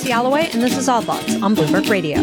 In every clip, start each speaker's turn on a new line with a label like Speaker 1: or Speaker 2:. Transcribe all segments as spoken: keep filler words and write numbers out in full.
Speaker 1: Casey Alloway, and this is Odd Lots on Bloomberg Radio.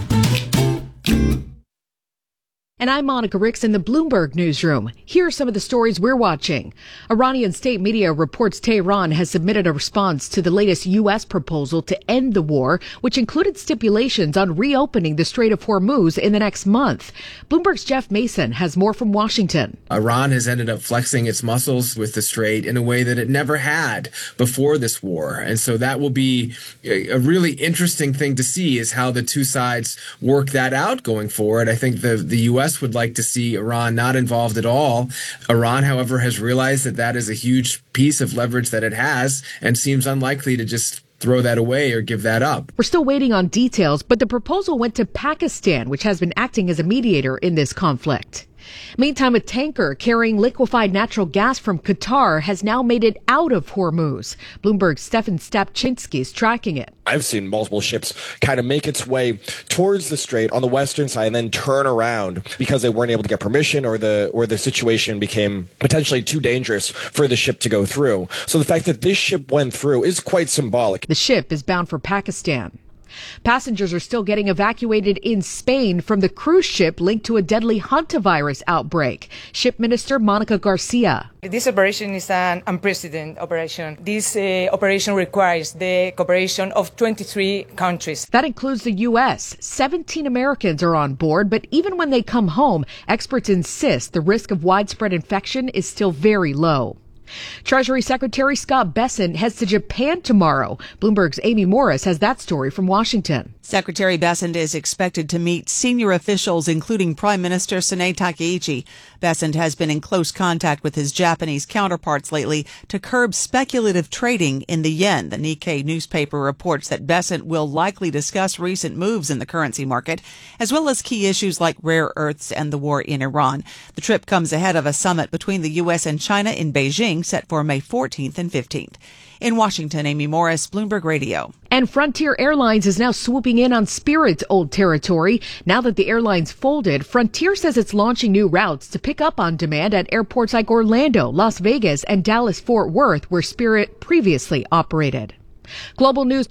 Speaker 2: And I'm Monica Ricks in the Bloomberg Newsroom. Here are some of the stories we're watching. Iranian state media reports Tehran has submitted a response to the latest U S proposal to end the war, which included stipulations on reopening the Strait of Hormuz in the next month. Bloomberg's Jeff Mason has more from Washington.
Speaker 3: Iran has ended up flexing its muscles with the Strait in a way that it never had before this war. And so that will be a really interesting thing to see, is how the two sides work that out going forward. I think the, the U S would like to see Iran not involved at all. Iran, however, has realized that that is a huge piece of leverage that it has and seems unlikely to just throw that away or give that up.
Speaker 2: We're still waiting on details, but the proposal went to Pakistan, which has been acting as a mediator in this conflict. Meantime, a tanker carrying liquefied natural gas from Qatar has now made it out of Hormuz. Bloomberg's Stefan Stapczynski is tracking it.
Speaker 4: I've seen multiple ships kind of make its way towards the strait on the western side and then turn around because they weren't able to get permission, or the or the situation became potentially too dangerous for the ship to go through. So the fact that this ship went through is quite symbolic.
Speaker 2: The ship is bound for Pakistan. Passengers are still getting evacuated in Spain from the cruise ship linked to a deadly hantavirus outbreak. Ship Minister Monica Garcia.
Speaker 5: This operation is an unprecedented operation. This uh, operation requires the cooperation of twenty-three countries.
Speaker 2: That includes the U S. seventeen Americans are on board, but even when they come home, experts insist the risk of widespread infection is still very low. Treasury Secretary Scott Bessent heads to Japan tomorrow. Bloomberg's Amy Morris has that story from Washington.
Speaker 6: Secretary Bessent is expected to meet senior officials, including Prime Minister Sanae Takaichi. Bessent has been in close contact with his Japanese counterparts lately to curb speculative trading in the yen. The Nikkei newspaper reports that Bessent will likely discuss recent moves in the currency market, as well as key issues like rare earths and the war in Iran. The trip comes ahead of a summit between the U S and China in Beijing, set for May fourteenth and fifteenth. In Washington, Amy Morris, Bloomberg Radio.
Speaker 2: And Frontier Airlines is now swooping in on Spirit's old territory. Now that the airline's folded, Frontier says it's launching new routes to pick up on demand at airports like Orlando, Las Vegas, and Dallas-Fort Worth, where Spirit previously operated. Global News